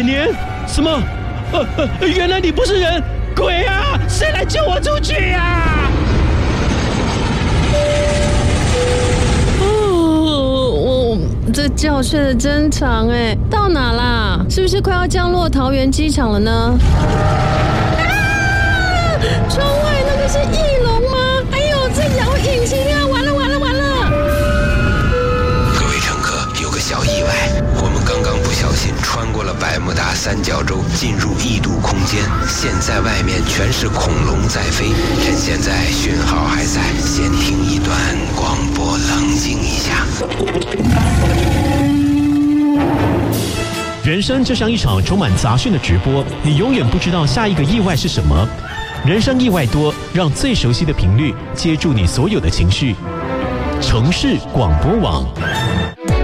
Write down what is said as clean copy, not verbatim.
100年？什么？原来你不是人，鬼啊！谁来救我出去呀？ 这觉睡得真长哎，到哪啦？是不是快要降落桃园机场了呢？窗外那个是翼龙吗？哎呦，这摇引擎啊！完了！ 各位乘客，有个小意外，我们刚刚不小心穿过了百慕达三角洲，进入异度空间。现在外面全是恐龙在飞，趁现在讯号还在，先听一段广播，冷静一下。 人生就像一场充满杂讯的直播，你永远不知道下一个意外是什么。人生意外多，让最熟悉的频率接住你所有的情绪。城市广播网。